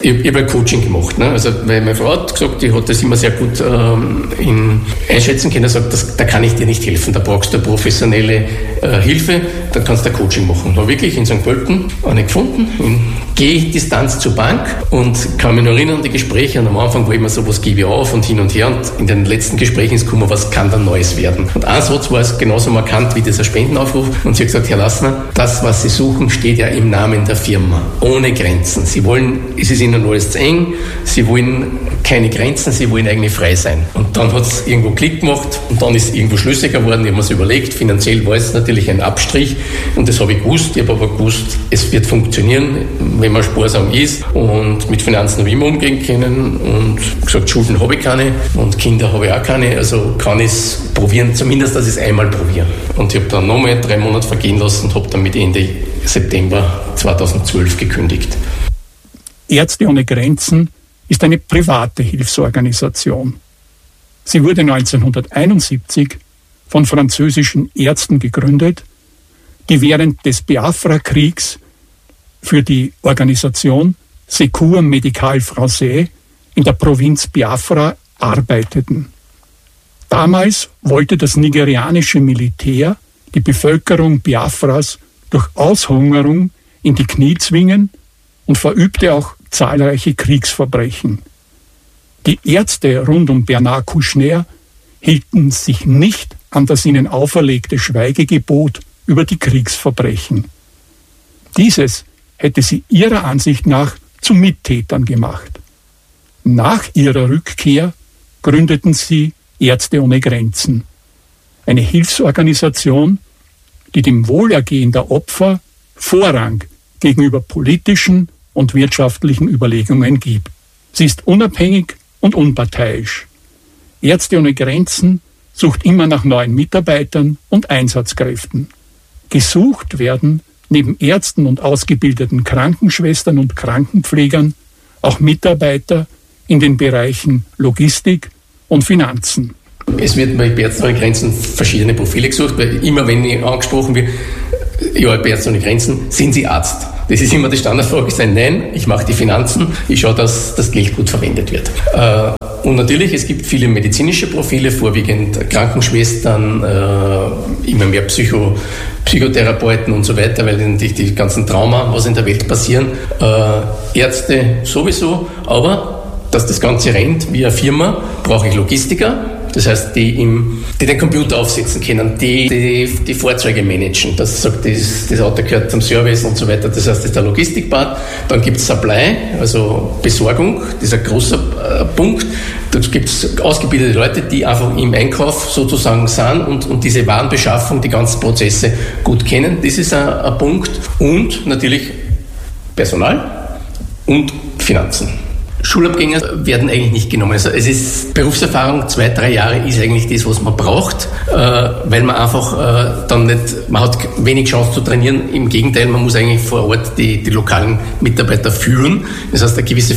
Ich habe ein Coaching gemacht. Ne? Also, weil meine Frau hat gesagt, die hat das immer sehr gut einschätzen können. Sagt, da kann ich dir nicht helfen, da brauchst du professionelle Hilfe, dann kannst du ein Coaching machen. Da habe ich wirklich in St. Pölten eine gefunden, in Gehdistanz zur Bank, und kann mich noch erinnern an die Gespräche. Und am Anfang war immer so, was gebe ich auf und hin und her. Und in den letzten Gesprächen ist gekommen, was kann dann Neues werden. Und ein Satz war es genauso markant wie dieser Spendenaufruf. Und sie hat gesagt, Herr Lassner, das, was Sie suchen, steht ja im Namen der Firma. Ohne Grenzen. Sie wollen, es ist Ihnen alles zu eng, Sie wollen keine Grenzen, Sie wollen eigentlich frei sein. Und dann hat es irgendwo Klick gemacht und dann ist es irgendwo schlüssiger geworden. Ich habe mir es überlegt, finanziell war es natürlich ein Abstrich und das habe ich gewusst. Ich habe aber gewusst, es wird funktionieren, wenn man sparsam ist und mit Finanzen habe ich immer umgehen können und gesagt, Schulden habe ich keine und Kinder habe ich auch keine, also kann ich es probieren, zumindest, dass ich es einmal probiere. Und ich habe dann nochmal 3 Monate vergehen lassen und habe dann mit Ende September 2012 gekündigt. Ärzte ohne Grenzen ist eine private Hilfsorganisation. Sie wurde 1971 von französischen Ärzten gegründet, die während des Biafra-Kriegs für die Organisation Secours Médical Français in der Provinz Biafra arbeiteten. Damals wollte das nigerianische Militär die Bevölkerung Biafras durch Aushungerung in die Knie zwingen und verübte auch zahlreiche Kriegsverbrechen. Die Ärzte rund um Bernard Kouchner hielten sich nicht an das ihnen auferlegte Schweigegebot über die Kriegsverbrechen. Dieses hätte sie ihrer Ansicht nach zu Mittätern gemacht. Nach ihrer Rückkehr gründeten sie Ärzte ohne Grenzen, eine Hilfsorganisation, die dem Wohlergehen der Opfer Vorrang gegenüber politischen und wirtschaftlichen Überlegungen gibt. Sie ist unabhängig und unparteiisch. Ärzte ohne Grenzen sucht immer nach neuen Mitarbeitern und Einsatzkräften. Gesucht werden neben Ärzten und ausgebildeten Krankenschwestern und Krankenpflegern auch Mitarbeiter in den Bereichen Logistik und Finanzen. Es wird bei Ärzte ohne Grenzen verschiedene Profile gesucht, weil immer wenn ich angesprochen wird, ja, bei Ärzte ohne Grenzen, sind Sie Arzt? Das ist immer die Standardfrage, ich sage, nein, ich mache die Finanzen, ich schaue, dass das Geld gut verwendet wird. Und natürlich, es gibt viele medizinische Profile, vorwiegend Krankenschwestern, immer mehr Psychotherapeuten und so weiter, weil natürlich die ganzen Trauma, was in der Welt passieren, Ärzte sowieso, aber dass das Ganze rennt wie eine Firma, brauche ich Logistiker. Das heißt, die den Computer aufsetzen können, die Fahrzeuge managen. Das sagt, das Auto gehört zum Service und so weiter. Das heißt, das ist der Logistikpart. Dann gibt es Supply, also Besorgung. Das ist ein großer Punkt. Da gibt es ausgebildete Leute, die einfach im Einkauf sozusagen sind und diese Warenbeschaffung, die ganzen Prozesse gut kennen. Das ist ein Punkt. Und natürlich Personal und Finanzen. Schulabgänger werden eigentlich nicht genommen. Also es ist Berufserfahrung, 2-3 Jahre ist eigentlich das, was man braucht, weil man einfach dann nicht, man hat wenig Chance zu trainieren. Im Gegenteil, man muss eigentlich vor Ort die lokalen Mitarbeiter führen. Das heißt, eine gewisse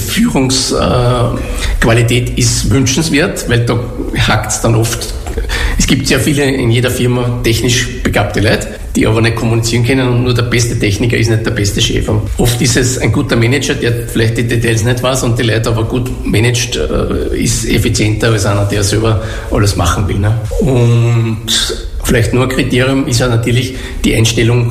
Führungsqualität ist wünschenswert, weil da hakt es dann oft. Es gibt sehr viele in jeder Firma technisch begabte Leute, die aber nicht kommunizieren können und nur der beste Techniker ist nicht der beste Chef. Und oft ist es ein guter Manager, der vielleicht die Details nicht weiß und die Leute aber gut managt, ist effizienter als einer, der selber alles machen will. Ne? Und vielleicht nur ein Kriterium ist ja natürlich die Einstellung,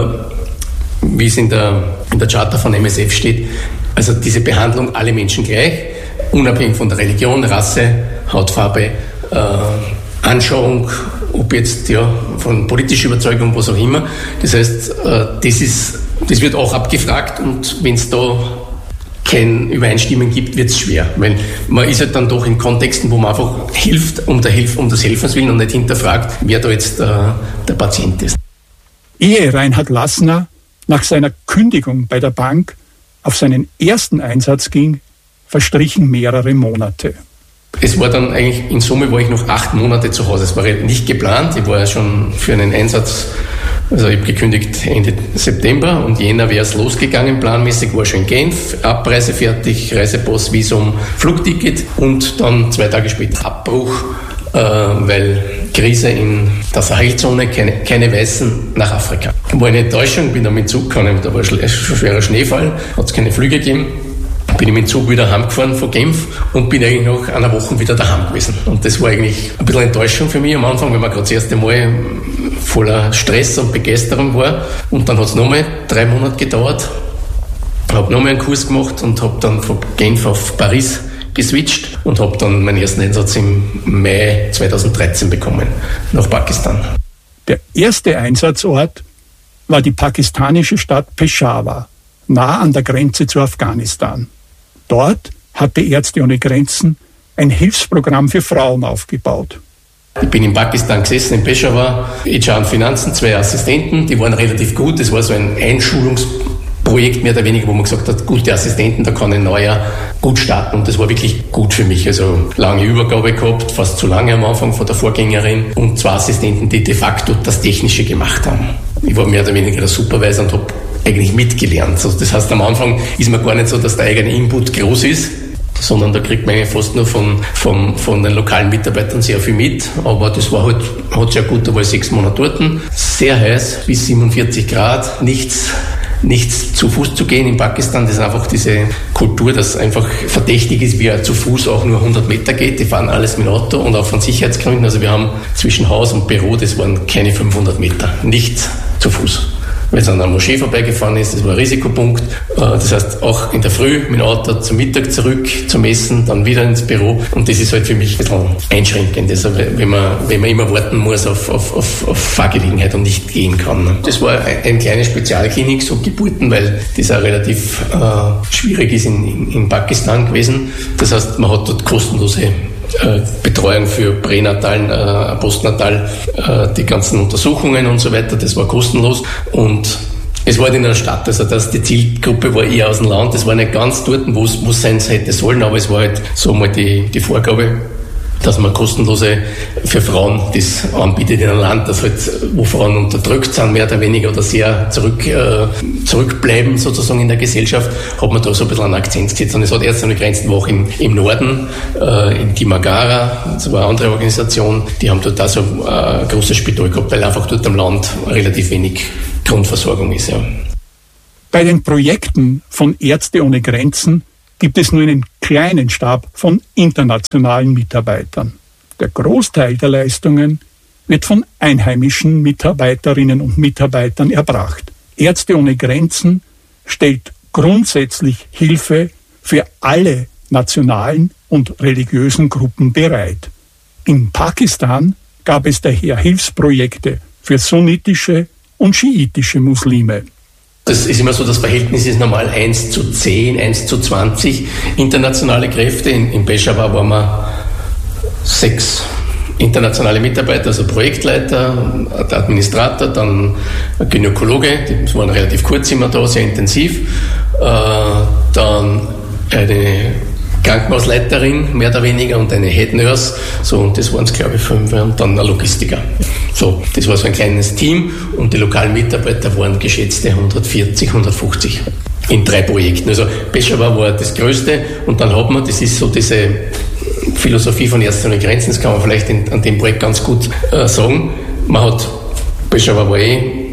wie es in der Charta von MSF steht, also diese Behandlung alle Menschen gleich, unabhängig von der Religion, Rasse, Hautfarbe, Anschauung, ob jetzt von politischer Überzeugung, was auch immer. Das heißt, das wird auch abgefragt und wenn es da kein Übereinstimmen gibt, wird es schwer. Weil man ist halt dann doch in Kontexten, wo man einfach hilft, um des Helfens willen und nicht hinterfragt, wer da jetzt der Patient ist. Ehe Reinhard Lassner nach seiner Kündigung bei der Bank auf seinen ersten Einsatz ging, verstrichen mehrere Monate. Es war dann eigentlich, in Summe war ich noch 8 Monate zu Hause. Es war nicht geplant. Ich war ja schon für einen Einsatz, also ich habe gekündigt Ende September und Jänner wäre es losgegangen, planmäßig, war schon in Genf, Abreise fertig, Reisepass, Visum, Flugticket und dann 2 Tage später Abbruch, weil Krise in der Sahelzone, keine Weißen nach Afrika. War eine Enttäuschung, bin dann mit Zug gekommen, da war schon schwerer Schneefall, hat es keine Flüge gegeben. bin ich mit dem Zug wieder heimgefahren von Genf und bin eigentlich nach einer Woche wieder daheim gewesen. Und das war eigentlich ein bisschen Enttäuschung für mich am Anfang, weil man gerade das erste Mal voller Stress und Begeisterung war. Und dann hat es nochmal 3 Monate gedauert. Habe nochmal einen Kurs gemacht und habe dann von Genf auf Paris geswitcht und habe dann meinen ersten Einsatz im Mai 2013 bekommen, nach Pakistan. Der erste Einsatzort war die pakistanische Stadt Peshawar, nah an der Grenze zu Afghanistan. Dort hatte Ärzte ohne Grenzen ein Hilfsprogramm für Frauen aufgebaut. Ich bin in Pakistan gesessen, in Peshawar, HR und Finanzen, 2 Assistenten, die waren relativ gut. Das war so ein Einschulungsprojekt mehr oder weniger, wo man gesagt hat, gute Assistenten, da kann ein neuer gut starten. Und das war wirklich gut für mich. Also lange Übergabe gehabt, fast zu lange am Anfang von der Vorgängerin und 2 Assistenten, die de facto das Technische gemacht haben. Ich war mehr oder weniger der Supervisor und habe eigentlich mitgelernt. Also das heißt, am Anfang ist man gar nicht so, dass der eigene Input groß ist, sondern da kriegt man fast nur von den lokalen Mitarbeitern sehr viel mit. Aber das war halt, hat sehr gut, da war ich 6 Monate dort. Sehr heiß, bis 47 Grad, nichts zu Fuß zu gehen in Pakistan. Das ist einfach diese Kultur, dass einfach verdächtig ist, wie er zu Fuß auch nur 100 Meter geht. Die fahren alles mit dem Auto und auch von Sicherheitsgründen. Also wir haben zwischen Haus und Büro, das waren keine 500 Meter, nichts zu Fuß. Wenn es an einer Moschee vorbeigefahren ist, das war ein Risikopunkt. Das heißt, auch in der Früh mit dem Auto zum Mittag zurück, zum Essen, dann wieder ins Büro. Und das ist halt für mich ein bisschen einschränkend, also wenn man immer warten muss auf Fahrgelegenheit und nicht gehen kann. Das war eine kleine Spezialklinik, so Geburten, weil das auch relativ schwierig ist in Pakistan gewesen. Das heißt, man hat dort kostenlose Betreuung für Pränatal, Postnatal, die ganzen Untersuchungen und so weiter, das war kostenlos und es war halt in einer Stadt, also die Zielgruppe war eher aus dem Land, das war nicht ganz dort, wo es sein hätte sollen, aber es war halt so mal die Vorgabe, dass man kostenlose für Frauen das anbietet in einem Land, das halt, wo Frauen unterdrückt sind, mehr oder weniger, oder sehr zurückbleiben sozusagen in der Gesellschaft, hat man da so ein bisschen einen Akzent gesetzt. Und es hat Ärzte ohne Grenzen auch im Norden, in Kimagara, das war eine andere Organisation, die haben dort auch so ein großes Spital gehabt, weil einfach dort am Land relativ wenig Grundversorgung ist. Ja. Bei den Projekten von Ärzte ohne Grenzen gibt es nur einen kleinen Stab von internationalen Mitarbeitern. Der Großteil der Leistungen wird von einheimischen Mitarbeiterinnen und Mitarbeitern erbracht. Ärzte ohne Grenzen stellt grundsätzlich Hilfe für alle nationalen und religiösen Gruppen bereit. In Pakistan gab es daher Hilfsprojekte für sunnitische und schiitische Muslime. Das ist immer so, das Verhältnis ist normal 1:10, 1:20 internationale Kräfte. In Peshawar waren wir 6 internationale Mitarbeiter, also Projektleiter, der Administrator, dann ein Gynäkologe, die waren relativ kurz immer da, sehr intensiv, dann eine Krankenhausleiterin, mehr oder weniger, und eine Head Nurse, so, und das waren es, glaube ich, 5, und dann ein Logistiker. So, das war so ein kleines Team, und die lokalen Mitarbeiter waren geschätzte 140, 150 in 3 Projekten. Also Peshawar war das Größte, und dann hat man, das ist so diese Philosophie von Ärzte ohne Grenzen, das kann man vielleicht an dem Projekt ganz gut sagen. Man hat, Peshawar war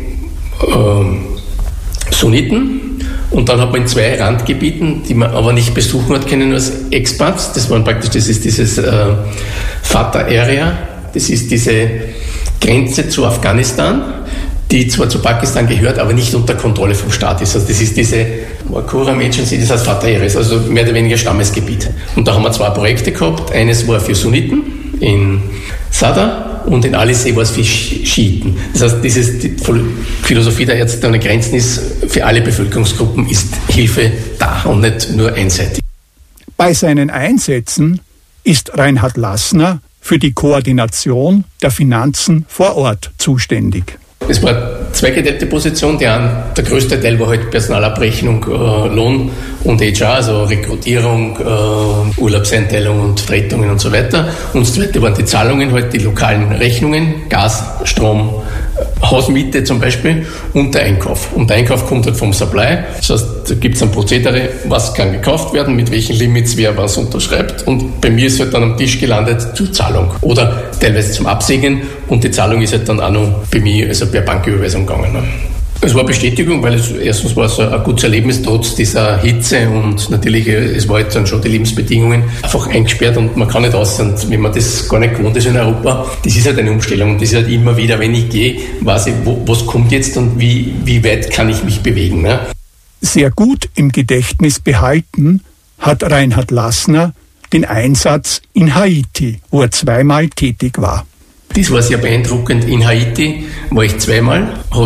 Sunniten, und dann hat man in 2 Randgebieten, die man aber nicht besuchen hat können als Expats. Das waren praktisch, das ist dieses Fatah Area, das ist diese Grenze zu Afghanistan, die zwar zu Pakistan gehört, aber nicht unter Kontrolle vom Staat ist. Also das ist diese Quorum Agency, das heißt Fatah Area, also mehr oder weniger Stammesgebiet. Und da haben wir 2 Projekte gehabt. Eines war für Sunniten in Sadr, und in Alisee war es für Schiiten. Das heißt, die Philosophie der Ärzte ohne Grenzen ist, für alle Bevölkerungsgruppen ist Hilfe da und nicht nur einseitig. Bei seinen Einsätzen ist Reinhard Lassner für die Koordination der Finanzen vor Ort zuständig. Es war eine zweigeteilte Position. Der größte Teil war halt Personalabrechnung, Lohn und HR, also Rekrutierung, Urlaubseinteilung und Vertretungen und so weiter. Und das zweite waren die Zahlungen, halt die lokalen Rechnungen, Gas, Strom, Hausmiete zum Beispiel, und der Einkauf. Und der Einkauf kommt halt vom Supply. Das heißt, da gibt es ein Prozedere, was kann gekauft werden, mit welchen Limits wer was unterschreibt. Und bei mir ist halt dann am Tisch gelandet zur Zahlung. Oder teilweise zum Absegnen. Und die Zahlung ist halt dann auch noch bei mir, also per Banküberweisung gegangen. Es war Bestätigung, weil erstens war es ein gutes Erlebnis, trotz dieser Hitze und natürlich, es war jetzt dann schon die Lebensbedingungen einfach eingesperrt und man kann nicht raus. Und wenn man das gar nicht gewohnt ist in Europa, das ist halt eine Umstellung und das ist halt immer wieder, wenn ich gehe, weiß ich, was kommt jetzt und wie weit kann ich mich bewegen. Ne? Sehr gut im Gedächtnis behalten hat Reinhard Lassner den Einsatz in Haiti, wo er 2-mal tätig war. Das war sehr beeindruckend. In Haiti war ich 2-mal,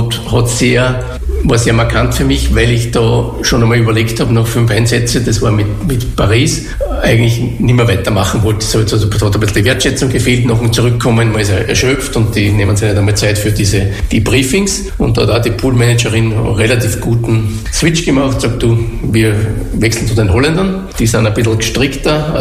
war sehr markant für mich, weil ich da schon einmal überlegt habe, nach 5 Einsätzen, das war mit Paris, eigentlich nicht mehr weitermachen wollte. Also da hat ein bisschen die Wertschätzung gefehlt, nach dem Zurückkommen, man ist erschöpft und die nehmen sich nicht einmal Zeit für die Briefings. Und da hat auch die Poolmanagerin einen relativ guten Switch gemacht, sagt du, wir wechseln zu den Holländern, die sind ein bisschen strikter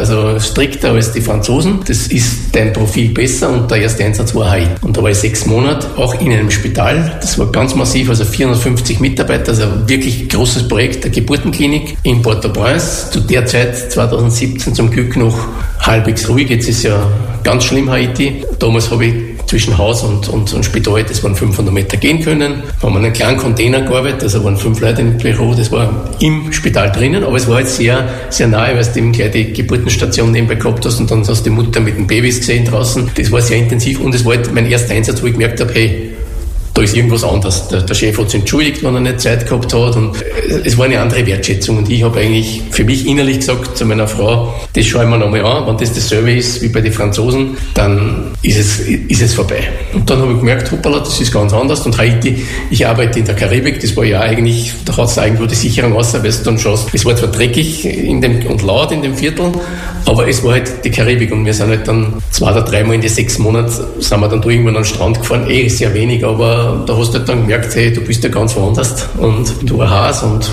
als die Franzosen. Das ist dein Profil besser und der erste Einsatz war Haiti. Und da war ich 6 Monate, auch in einem Spital, das war ganz massiv, also 450 Mitarbeiter, also ein wirklich großes Projekt der Geburtenklinik in Port-au-Prince. Zu der Zeit, 2017, zum Glück noch halbwegs ruhig. Jetzt ist ja ganz schlimm Haiti. Damals habe ich zwischen Haus und Spital, das waren 500 Meter gehen können. Da haben wir in einem kleinen Container gearbeitet, also waren 5 Leute im Büro, das war im Spital drinnen, aber es war halt sehr, sehr nahe, weil du eben gleich die Geburtenstation nebenbei gehabt hast und dann hast du die Mutter mit den Babys gesehen draußen. Das war sehr intensiv und es war halt mein erster Einsatz, wo ich gemerkt habe, hey, da ist irgendwas anderes. Der Chef hat sich entschuldigt, wenn er nicht Zeit gehabt hat und es war eine andere Wertschätzung und ich habe eigentlich für mich innerlich gesagt zu meiner Frau, das schauen wir nochmal an, wenn das dasselbe ist wie bei den Franzosen, dann ist es vorbei. Und dann habe ich gemerkt, hoppala, das ist ganz anders und Haiti, ich arbeite in der Karibik, das war ja eigentlich, da hat es irgendwo die Sicherung raus, weil du dann schaust, es war zwar dreckig und laut in dem Viertel, aber es war halt die Karibik und wir sind halt dann 2 oder 3 Mal in die 6 Monate, sind wir dann da irgendwann an den Strand gefahren, sehr wenig, aber da hast du halt dann gemerkt, hey, du bist ja ganz woanders und du ein Haus und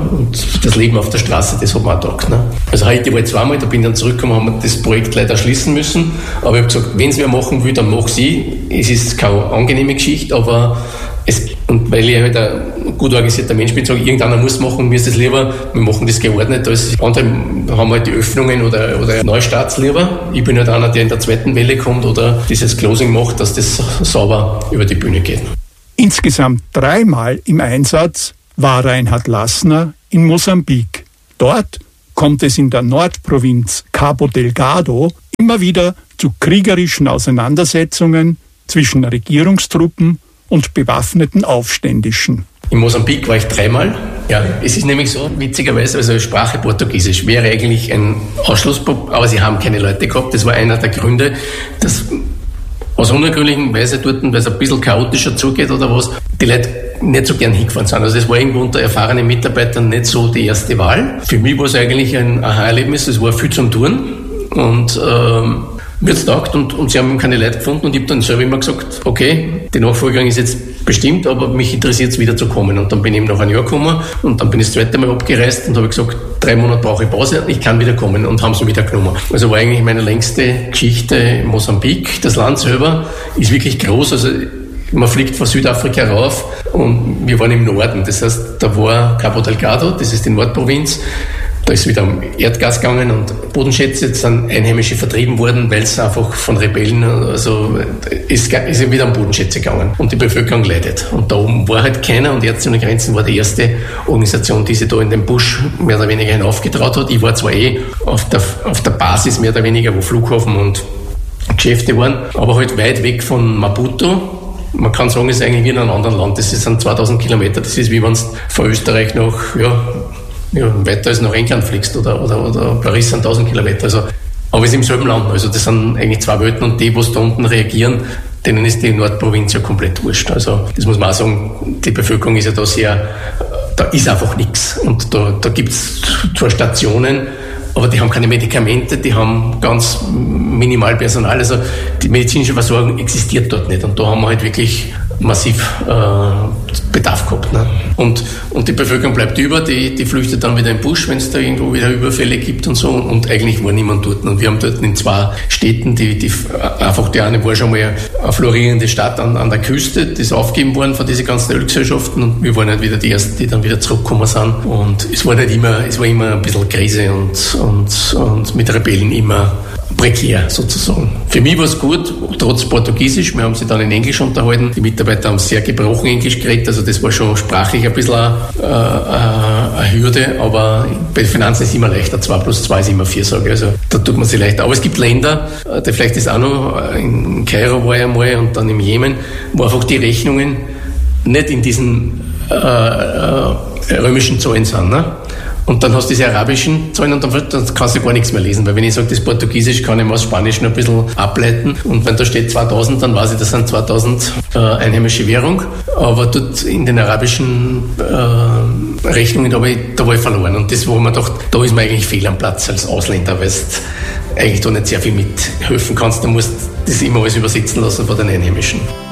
das Leben auf der Straße, das hat man auch gedacht. Ne? Also Haiti war ich 2-mal, da bin ich dann zurückgekommen, haben wir das Projekt leider schließen müssen, aber ich habe gesagt, wenn es wer machen will, dann mach sie. Es ist keine angenehme Geschichte, aber und weil ich halt ein gut organisierter Mensch bin, sage ich, irgendeiner muss machen, mir ist das lieber, wir machen das geordnet, als andere haben halt die Öffnungen oder Neustarts lieber. Ich bin halt einer, der in der 2. Welle kommt oder dieses Closing macht, dass das sauber über die Bühne geht. Insgesamt 3-mal im Einsatz war Reinhard Lassner in Mosambik. Dort kommt es in der Nordprovinz Cabo Delgado immer wieder zu kriegerischen Auseinandersetzungen zwischen Regierungstruppen und bewaffneten Aufständischen. In Mosambik war ich 3-mal. Ja, es ist nämlich so, witzigerweise, also Sprache Portugiesisch wäre eigentlich ein Ausschlussproblem, aber sie haben keine Leute gehabt. Das war einer der Gründe, dass aus unergründlichen Weise dort, weil es ein bisschen chaotischer zugeht oder was, die Leute nicht so gern hingefahren sind. Also das war irgendwo unter erfahrenen Mitarbeitern nicht so die erste Wahl. Für mich war es eigentlich ein Aha-Erlebnis, es war viel zum Tun und mir hat's getaugt und sie haben keine Leute gefunden und ich habe dann selber immer gesagt, okay, die Nachfolgerung ist jetzt bestimmt, aber mich interessiert es wieder zu kommen. Und dann bin ich eben nach einem Jahr gekommen und dann bin ich das 2. Mal abgereist und habe gesagt, 3 Monate brauche ich Pause, ich kann wieder kommen und haben sie wieder genommen. Also war eigentlich meine längste Geschichte in Mosambik. Das Land selber ist wirklich groß, also man fliegt von Südafrika rauf und wir waren im Norden. Das heißt, da war Cabo Delgado, das ist die Nordprovinz. Da ist wieder um Erdgas gegangen und Bodenschätze sind Einheimische vertrieben worden, weil es einfach von Rebellen, also ist wieder um Bodenschätze gegangen und die Bevölkerung leidet. Und da oben war halt keiner und Ärzte ohne Grenzen war die erste Organisation, die sich da in den Busch mehr oder weniger hinaufgetraut hat. Ich war zwar auf der Basis mehr oder weniger, wo Flughafen und Geschäfte waren, aber halt weit weg von Maputo. Man kann sagen, es ist eigentlich wie in einem anderen Land. Das sind 2000 Kilometer. Das ist wie wenn du von Österreich nach, weiter als nach England fliegst oder Paris sind 1000 Kilometer. Also, aber es ist im selben Land. Also das sind eigentlich 2 Welten und die da unten reagieren, denen ist die Nordprovinz ja komplett wurscht. Also das muss man auch sagen, die Bevölkerung ist ja da da ist einfach nichts. Und da gibt es zwar Stationen, aber die haben keine Medikamente, die haben ganz minimal Personal. Also die medizinische Versorgung existiert dort nicht. Und da haben wir halt wirklich massiv Bedarf gehabt. Ne? Und die Bevölkerung bleibt über, die flüchtet dann wieder in den Busch, wenn es da irgendwo wieder Überfälle gibt und so. Und eigentlich war niemand dort. Und wir haben dort in 2 Städten, die eine war schon mal eine florierende Stadt an der Küste, die ist aufgegeben worden von diesen ganzen Ölgesellschaften. Und wir waren halt wieder die Ersten, die dann wieder zurückgekommen sind. Und es war immer ein bisschen Krise und mit Rebellen immer prekär sozusagen. Für mich war es gut, trotz Portugiesisch. Wir haben sie dann in Englisch unterhalten. Die Mitarbeiter haben sehr gebrochen Englisch geredet, also das war schon sprachlich ein bisschen eine Hürde, aber bei Finanzen ist es immer leichter. 2 + 2 ist immer 4, sage ich. Also da tut man sich leichter. Aber es gibt Länder, vielleicht ist auch noch, in Kairo war ich einmal und dann im Jemen, wo einfach die Rechnungen nicht in diesen römischen Zahlen sind. Ne? Und dann hast du diese arabischen Zahlen und dann kannst du gar nichts mehr lesen, weil wenn ich sage, das Portugiesisch kann ich mal aus Spanisch noch ein bisschen ableiten und wenn da steht 2000, dann weiß ich, das sind 2000 einheimische Währung, aber dort in den arabischen Rechnungen, da war ich verloren und das, wo man dachte, da ist man eigentlich fehl am Platz als Ausländer, weil du eigentlich da nicht sehr viel mithelfen kannst, du musst das immer alles übersetzen lassen von den Einheimischen.